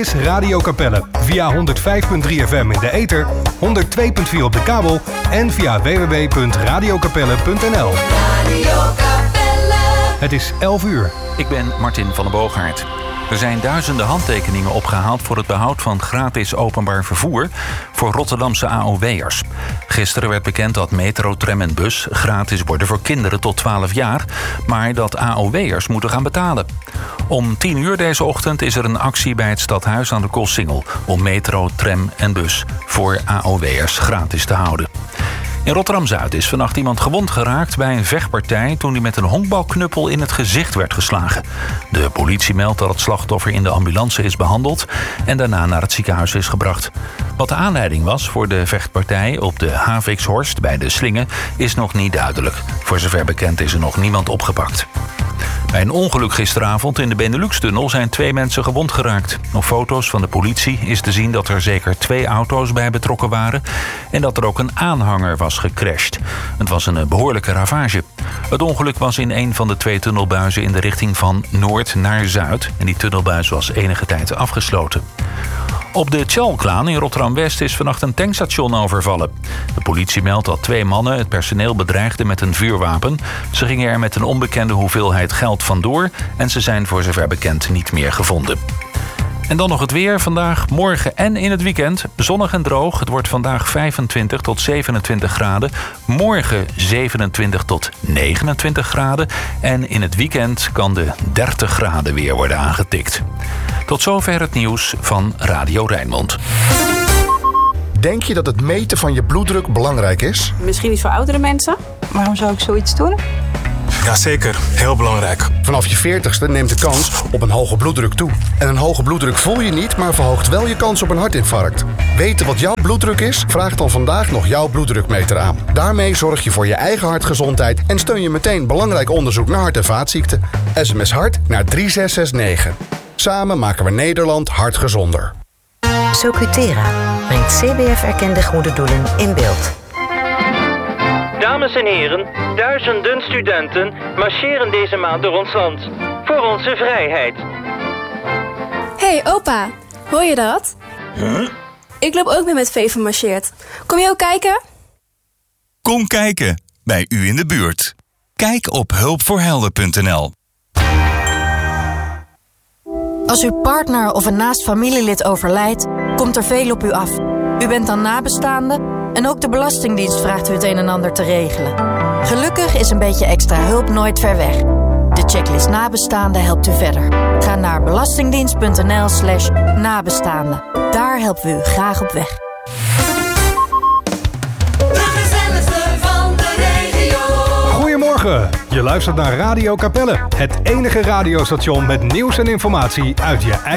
is Radio Capelle. Via 105.3 FM in de ether, 102.4 op de kabel en via www.radiocapelle.nl. Radio Capelle. Het is 11 uur. Ik ben Martin van der Boogaard. Er zijn duizenden handtekeningen opgehaald voor het behoud van gratis openbaar vervoer voor Rotterdamse AOW'ers. Gisteren werd bekend dat metro, tram en bus gratis worden voor kinderen tot 12 jaar, maar dat AOW'ers moeten gaan betalen. Om 10 uur deze ochtend is er een actie bij het stadhuis aan de Koolsingel om metro, tram en bus voor AOW'ers gratis te houden. In Rotterdam-Zuid is vannacht iemand gewond geraakt bij een vechtpartij toen hij met een honkbalknuppel in het gezicht werd geslagen. De politie meldt dat het slachtoffer in de ambulance is behandeld en daarna naar het ziekenhuis is gebracht. Wat de aanleiding was voor de vechtpartij op de Havikshorst bij de Slingen is nog niet duidelijk. Voor zover bekend is er nog niemand opgepakt. Bij een ongeluk gisteravond in de Benelux-tunnel zijn 2 mensen gewond geraakt. Op foto's van de politie is te zien dat er zeker 2 auto's bij betrokken waren en dat er ook een aanhanger was gecrashed. Het was een behoorlijke ravage. Het ongeluk was in een van de 2 tunnelbuizen in de richting van noord naar zuid en die tunnelbuis was enige tijd afgesloten. Op de Tjalklaan in Rotterdam-West is vannacht een tankstation overvallen. De politie meldt dat 2 mannen het personeel bedreigden met een vuurwapen. Ze gingen er met een onbekende hoeveelheid geld vandoor en ze zijn voor zover bekend niet meer gevonden. En dan nog het weer. Vandaag, morgen en in het weekend. Zonnig en droog. Het wordt vandaag 25 tot 27 graden. Morgen 27 tot 29 graden. En in het weekend kan de 30 graden weer worden aangetikt. Tot zover het nieuws van Radio Rijnmond. Denk je dat het meten van je bloeddruk belangrijk is? Misschien iets voor oudere mensen. Waarom zou ik zoiets doen? Jazeker, heel belangrijk. Vanaf je 40ste neemt de kans op een hoge bloeddruk toe. En een hoge bloeddruk voel je niet, maar verhoogt wel je kans op een hartinfarct. Weten wat jouw bloeddruk is? Vraag dan vandaag nog jouw bloeddrukmeter aan. Daarmee zorg je voor je eigen hartgezondheid en steun je meteen belangrijk onderzoek naar hart- en vaatziekten. SMS hart naar 3669. Samen maken we Nederland hartgezonder. Socutera brengt CBF-erkende goede doelen in beeld. Dames en heren, duizenden studenten marcheren deze maand door ons land. Voor onze vrijheid. Hey opa, hoor je dat? Huh? Ik loop ook mee met Veven marcheert. Kom je ook kijken? Kom kijken, bij u in de buurt. Kijk op hulpvoorhelden.nl. Als uw partner of een naast familielid overlijdt, komt er veel op u af. U bent dan nabestaande en ook de Belastingdienst vraagt u het een en ander te regelen. Gelukkig is een beetje extra hulp nooit ver weg. De checklist nabestaande helpt u verder. Ga naar belastingdienst.nl/nabestaande. Daar helpen we u graag op weg. Goedemorgen, je luistert naar Radio Capelle. Het enige radiostation met nieuws en informatie uit je eigen